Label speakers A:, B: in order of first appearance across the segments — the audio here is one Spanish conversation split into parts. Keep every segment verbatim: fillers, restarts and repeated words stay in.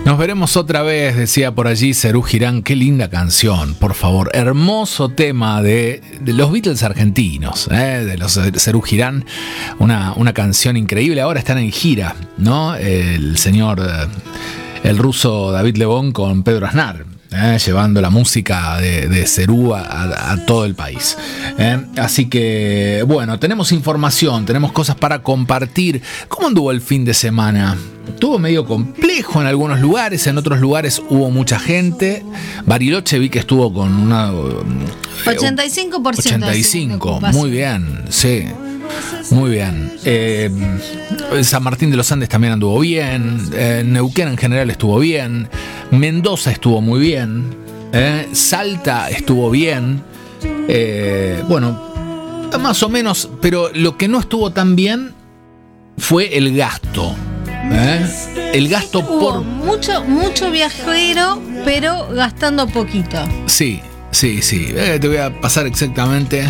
A: Nos veremos otra vez, decía por allí Serú Girán. Qué linda canción, por favor. Hermoso tema de, de los Beatles argentinos, ¿eh? de los Serú Girán. Una, una canción increíble. Ahora están en gira, ¿no? El señor, el ruso David Lebón con Pedro Aznar. Eh, llevando la música de, de Serú a, a, a todo el país. Eh, así que, bueno, tenemos información, tenemos cosas para compartir. ¿Cómo anduvo el fin de semana? Estuvo medio complejo en algunos lugares, en otros lugares hubo mucha gente. Bariloche vi que estuvo con una...
B: ochenta y cinco por ciento.
A: ochenta y cinco, muy bien, sí. Muy bien. Eh, San Martín de los Andes también anduvo bien. Eh, Neuquén en general estuvo bien. Mendoza estuvo muy bien. Eh, Salta estuvo bien. Eh, bueno, más o menos. Pero lo que no estuvo tan bien fue el gasto. ¿Eh? El gasto
B: Hubo
A: por...
B: Mucho, mucho viajero, pero gastando poquito.
A: Sí, sí, sí. Eh, te voy a pasar exactamente...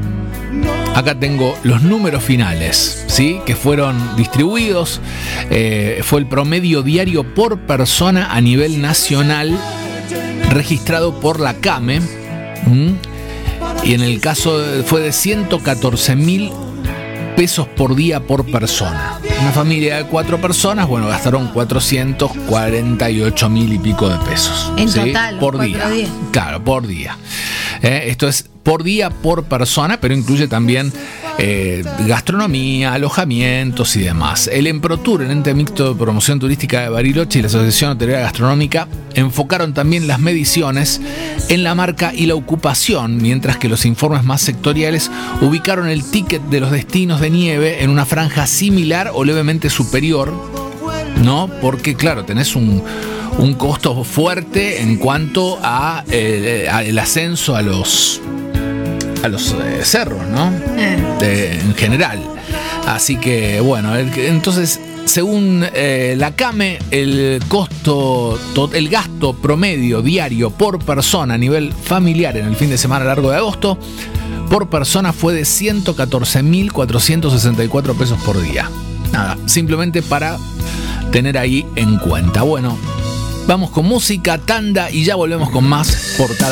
A: Acá tengo los números finales, ¿sí? Que fueron distribuidos. Eh, fue el promedio diario por persona a nivel nacional registrado por la CAME. ¿Mm? Y en el caso de, fue de ciento catorce mil pesos por día por persona. Una familia de cuatro personas, bueno, gastaron cuatrocientos cuarenta y ocho mil y pico de pesos.
B: En
A: ¿sí?
B: total,
A: por día.
B: días.
A: Claro, por día. Eh, esto es por día por persona, pero incluye también eh, gastronomía, alojamientos y demás. El Emprotur, el ente mixto de promoción turística de Bariloche, y la Asociación Hotelería Gastronómica enfocaron también las mediciones en la marca y la ocupación, mientras que los informes más sectoriales ubicaron el ticket de los destinos de nieve en una franja similar o levemente superior, ¿no? Porque, claro, tenés un... un costo fuerte en cuanto a, eh, a el ascenso a los a los eh, cerros, ¿no? Eh. De, en general. Así que, bueno, el, entonces, según eh, la CAME, el costo, el gasto promedio diario por persona a nivel familiar en el fin de semana largo de agosto, por persona fue de ciento catorce mil cuatrocientos sesenta y cuatro pesos por día. Nada, simplemente para tener ahí en cuenta. Bueno, vamos con música, tanda y ya volvemos con más Portada.